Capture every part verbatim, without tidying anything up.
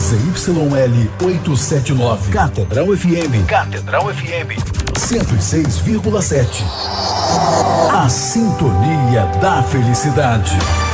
Z Y L oitocentos e setenta e nove, Catedral F M. Catedral F M cento e seis vírgula sete. A sintonia da felicidade.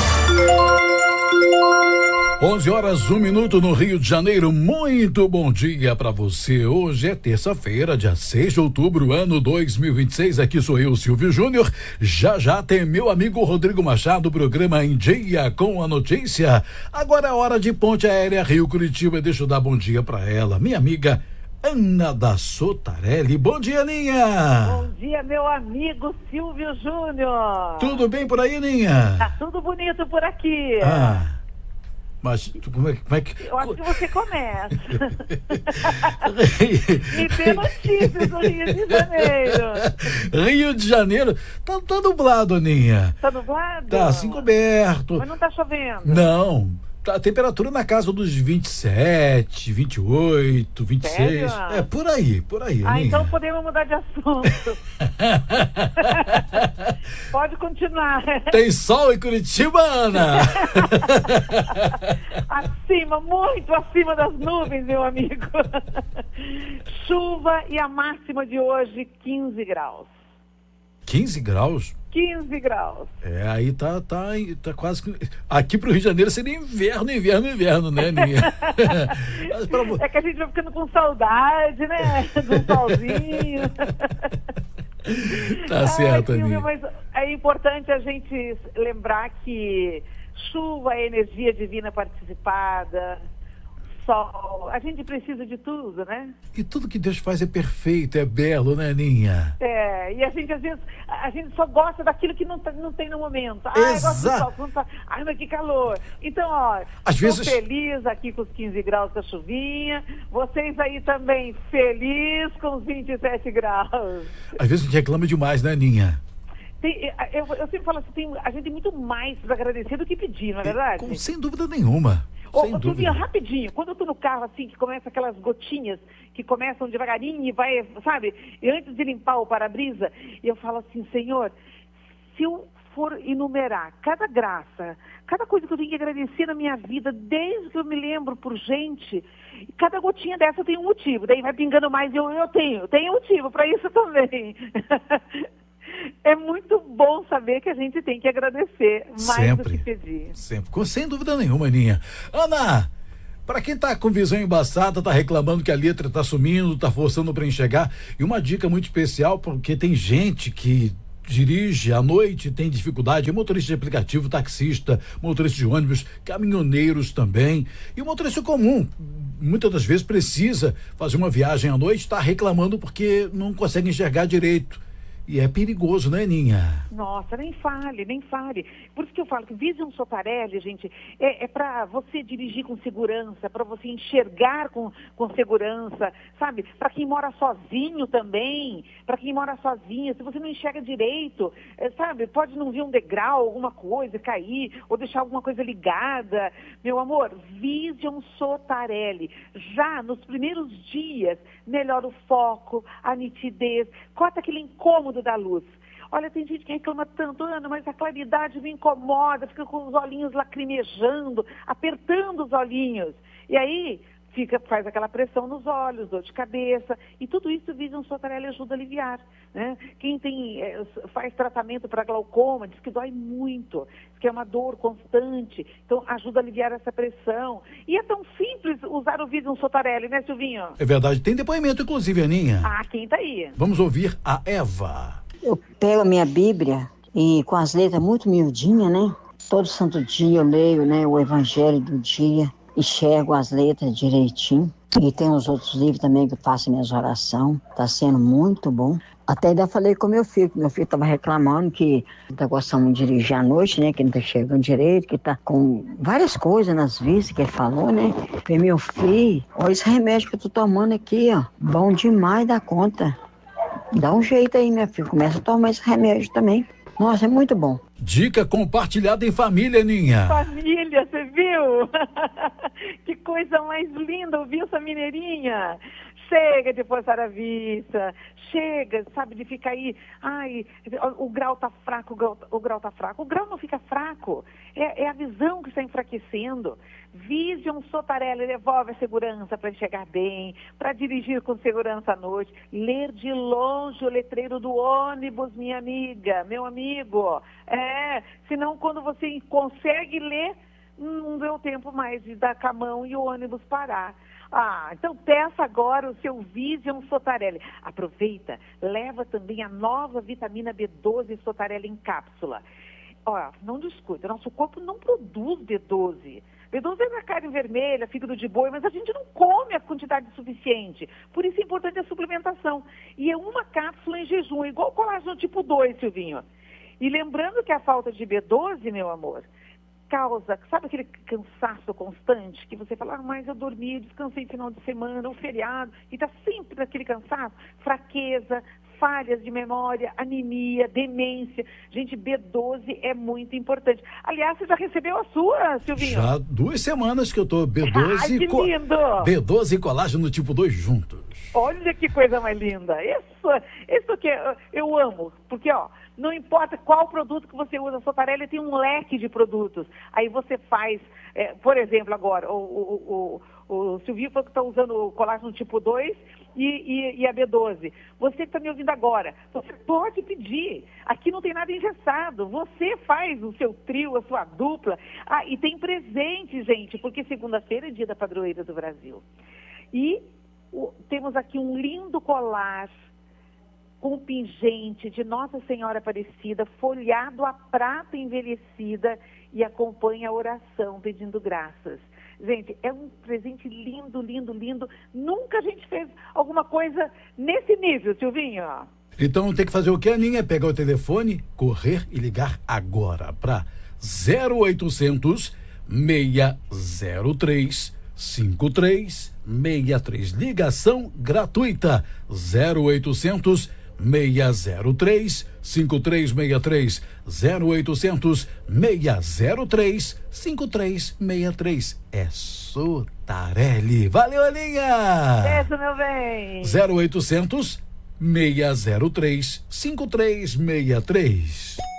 onze horas, um minuto no Rio de Janeiro. Muito bom dia para você. Hoje é terça-feira, dia seis de outubro, ano dois mil e vinte e seis. Aqui sou eu, Silvio Júnior. Já já tem meu amigo Rodrigo Machado, programa Em Dia com a Notícia. Agora é hora de Ponte Aérea Rio Curitiba. Deixa eu dar bom dia para ela, minha amiga Ana da Sotarelli. Bom dia, Aninha. Bom dia, meu amigo Silvio Júnior. Tudo bem por aí, Aninha? Tá tudo bonito por aqui. Ah. Mas como é, como é que... Eu acho que você começa. Me dê notícias do Rio de Janeiro. Rio de Janeiro, tá, tá nublado, Aninha. Tá nublado? Tá assim coberto. Mas não tá chovendo? Não. Tá, a temperatura na casa dos vinte e sete, vinte e oito, vinte e seis. Sério? É, por aí, por aí. Ah, Aninha. então podemos mudar de assunto. Pode continuar. Tem sol em Curitiba, Ana? Acima, muito acima das nuvens, meu amigo. Chuva e a máxima de hoje, quinze graus. quinze graus? quinze graus. É, aí tá, tá, tá quase... Aqui pro Rio de Janeiro seria inverno, inverno, inverno, né, Aninha? pra... É que a gente vai ficando com saudade, né? Com solzinho. Tá certo, Ai, Aninha. Mas é importante a gente lembrar que chuva é energia divina participada, sol, a gente precisa de tudo, né? E tudo que Deus faz é perfeito, é belo, né, Aninha? É, e a gente às vezes, a gente só gosta daquilo que não, não tem no momento. Ah, Exato. eu gosto do sol, ai, mas que calor. Então, ó, às estou vezes... feliz aqui com os quinze graus da chuvinha, vocês aí também feliz com os vinte e sete graus. Às vezes a gente reclama demais, né, Aninha? Tem, eu, eu sempre falo assim, tem, a gente tem muito mais para agradecer do que pedir, não é verdade? Com, sem dúvida nenhuma. Ô, sem dúvida. Silvinha, rapidinho, quando eu tô no carro assim, que começa aquelas gotinhas que começam devagarinho e vai, sabe? E antes de limpar o para-brisa, eu falo assim, Senhor, se eu for enumerar cada graça, cada coisa que eu tenho que agradecer na minha vida, desde que eu me lembro por gente, cada gotinha dessa tem um motivo, daí vai pingando mais, eu, eu tenho, tenho motivo para isso também. É muito bom saber que a gente tem que agradecer mais sempre, do que pedir. Sempre, sem dúvida nenhuma, Aninha. Ana, para quem tá com visão embaçada, tá reclamando que a letra tá sumindo, tá forçando para enxergar, e uma dica muito especial, porque tem gente que dirige à noite, tem dificuldade, é motorista de aplicativo, taxista, motorista de ônibus, caminhoneiros também, e o motorista comum, muitas das vezes precisa fazer uma viagem à noite, tá reclamando porque não consegue enxergar direito. E é perigoso, né, Aninha? Nossa, nem fale, nem fale. Por isso que eu falo que Vision Sotarelli, gente, é, é para você dirigir com segurança, para você enxergar com, com segurança, sabe? Para quem mora sozinho também, para quem mora sozinho, se você não enxerga direito, é, sabe? Pode não vir um degrau, alguma coisa, cair, ou deixar alguma coisa ligada. Meu amor, Vision Sotarelli, já nos primeiros dias, melhora o foco, a nitidez, corta aquele incômodo da luz. Olha, tem gente que reclama tanto, Ana, mas a claridade me incomoda, fica com os olhinhos lacrimejando, apertando os olhinhos. E aí fica, faz aquela pressão nos olhos, dor de cabeça, e tudo isso o Vision Sotarelli ajuda a aliviar, né? Quem tem, é, faz tratamento para glaucoma, diz que dói muito, diz que é uma dor constante, então ajuda a aliviar essa pressão. E é tão simples usar o Vision Sotarelli, né, Silvinho? É verdade, tem depoimento, inclusive, Aninha. Ah, quem tá aí? Vamos ouvir a Eva. Eu pego a minha Bíblia e com as letras muito miudinhas, né? Todo santo dia eu leio, né, o Evangelho do dia, enxergo as letras direitinho. E tem os outros livros também que eu faço minhas orações. Tá sendo muito bom. Até ainda falei com meu filho, que meu filho estava reclamando que não tá gostando de dirigir à noite, né? Que não tá chegando direito, que tá com várias coisas nas vistas que ele falou, né? Falei, meu filho, olha esse remédio que eu tô tomando aqui, ó. Bom demais da conta. Dá um jeito aí, minha filha. Começa a tomar esse remédio também. Nossa, é muito bom. Dica compartilhada em família, Aninha. Família, você viu? Que coisa mais linda ouvir essa mineirinha. Chega de forçar a vista, chega, sabe, de ficar aí, ai, o grau tá fraco, o grau, o grau tá fraco. O grau não fica fraco, é, é a visão que está enfraquecendo. Vision Sotarelli devolve a segurança para enxergar bem, para dirigir com segurança à noite, ler de longe o letreiro do ônibus, minha amiga, meu amigo. É, senão quando você consegue ler, não deu tempo mais de dar com a mão e o ônibus parar. Ah, então peça agora o seu Vision Sotarelli. Aproveita, leva também a nova vitamina B doze Sotarelli em cápsula. Ó, não discute, nosso corpo não produz B doze. B doze é na carne vermelha, fígado de boi, mas a gente não come a quantidade suficiente. Por isso é importante a suplementação. E é uma cápsula em jejum, igual o colágeno tipo dois, Silvinho. E lembrando que a falta de B doze, meu amor, causa, sabe aquele cansaço constante que você fala, ah, mas eu dormi, descansei final de semana, um feriado, e está sempre naquele cansaço, fraqueza, falhas de memória, anemia, demência. Gente, B doze é muito importante. Aliás, você já recebeu a sua, Silvinho? Já duas semanas que eu tô B doze, Ai, que co lindo! B doze e colágeno tipo dois juntos. Olha que coisa mais linda. Isso, isso que eu, eu amo, porque ó, não importa qual produto que você usa, a Sotarelli tem um leque de produtos. Aí você faz, é, por exemplo, agora, o, o, o, o Silvio falou que está usando o colágeno tipo dois e, e, e a B doze. Você que está me ouvindo agora, você pode pedir. Aqui não tem nada engessado. Você faz o seu trio, a sua dupla. Ah, e tem presente, gente, porque segunda-feira é dia da padroeira do Brasil. E o, temos aqui um lindo colar com pingente de Nossa Senhora Aparecida, folhado a prata envelhecida e acompanha a oração pedindo graças. Gente, é um presente lindo, lindo, lindo. Nunca a gente fez alguma coisa nesse nível, Silvinho. Então tem que fazer o que, Aninha? Pegar o telefone, correr e ligar agora para zero oitocentos, seis zero três, cinco três seis três. Ligação gratuita. zero oitocentos, seis zero três, cinco três seis três. zero oitocentos, seis zero três, cinco três seis três. É Sotarelli. Valeu, Aninha! Beijo, meu bem! zero oitocentos, seis zero três, cinco três seis três.